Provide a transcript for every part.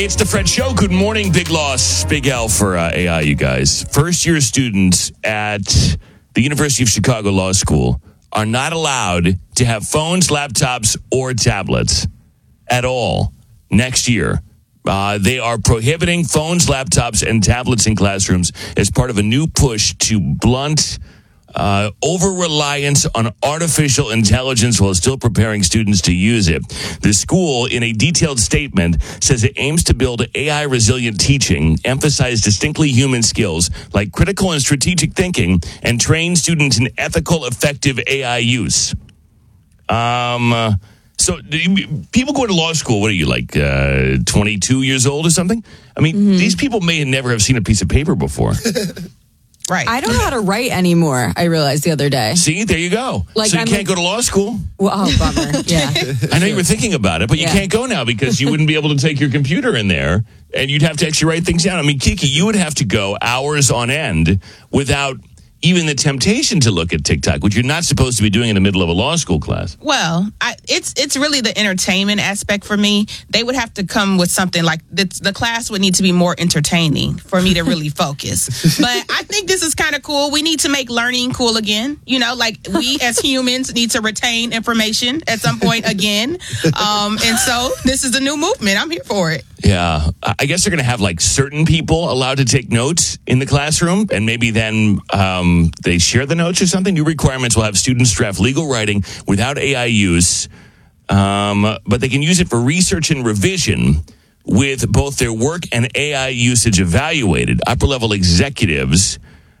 It's the Fred Show. Good morning. Big loss. Big L for AI, you guys. First-year students at the University of Chicago Law School are not allowed to have phones, laptops, or tablets at all next year. They are prohibiting phones, laptops, and tablets in classrooms as part of a new push to blunt over-reliance on artificial intelligence while still preparing students to use it. The school, in a detailed statement, says it aims to build AI-resilient teaching, emphasize distinctly human skills like critical and strategic thinking, and train students in ethical, effective AI use. So people go to law school, what are you, like 22 years old or something? I mean, these people may never have seen a piece of paper before. Right. I don't know how to write anymore, I realized the other day. See, there you go. Like, so you can't go to law school. Well, oh, bummer. Yeah. I know you were thinking about it, but you can't go now because you wouldn't be able to take your computer in there and you'd have to actually write things down. I mean, Kiki, you would have to go hours on end without even the temptation to look at TikTok, which you're not supposed to be doing in the middle of a law school class. Well, it's really the entertainment aspect for me. They would have to come with something like the class would need to be more entertaining for me to really focus. But I think this is kind of cool. We need to make learning cool again. You know, like we as humans need to retain information at some point again. And so this is a new movement. I'm here for it. Yeah, I guess they're going to have like certain people allowed to take notes in the classroom, and maybe then they share the notes or something. New requirements will have students draft legal writing without AI use, but they can use it for research and revision with both their work and AI usage evaluated. Upper-level executives,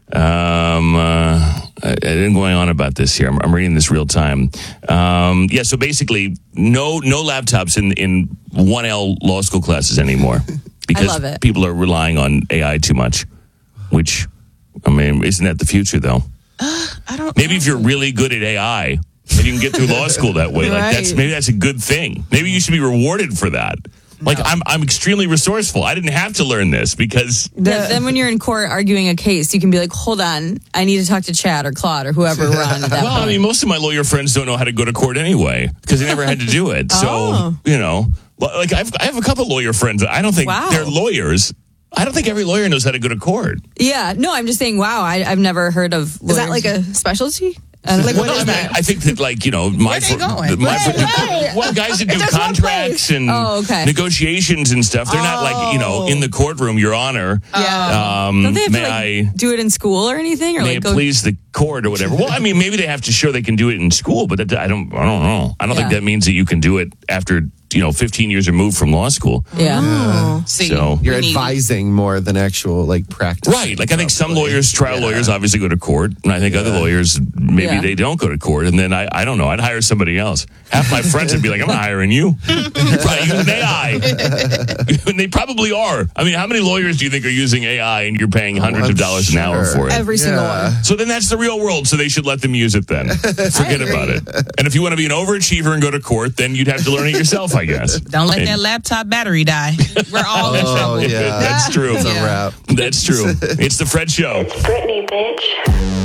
I didn't going on about this here. I'm reading this real time. So basically, no laptops in 1L law school classes anymore because I love it. People are relying on AI too much. Which, I mean, isn't that the future though? I don't. Maybe if you're really good at AI and you can get through law school that way, like that's a good thing. Maybe you should be rewarded for that. Like, I'm extremely resourceful. I didn't have to learn this because... Then when you're in court arguing a case, you can be like, hold on, I need to talk to Chad or Claude or whoever we're on at that point. I mean, most of my lawyer friends don't know how to go to court anyway because they never had to do it. So, you know, like I have a couple lawyer friends. I don't think they're lawyers. I don't think every lawyer knows how to go to court. Yeah, no, I'm just saying, wow, I've never heard of lawyers. Is that like a specialty? Like, what is that? I think that, like, you know, guys that do contracts and negotiations and stuff, they're not like, you know, in the courtroom, Your Honor. Yeah. Don't they have to do it in school or anything? Or may it please the court or whatever. Well, I mean, maybe they have to show they can do it in school, but I don't know. I don't think that means that you can do it after 15 years removed from law school. Yeah. So you're advising more than actual like practice. Right. Like I think some lawyers, trial lawyers obviously go to court. And I think other lawyers, maybe they don't go to court. And then I don't know. I'd hire somebody else. Half my friends would be like, I'm not hiring you. You're probably using AI. And they probably are. I mean, how many lawyers do you think are using AI and you're paying hundreds of dollars an hour for it? Every single one. So then that's the real world. So they should let them use it then. Forget about it. And if you want to be an overachiever and go to court, then you'd have to learn it yourself, I guess. Don't let that laptop battery die. We're all in trouble. Yeah, that's true. It's a wrap. That's true. It's the Fred Show. It's Brittany, bitch.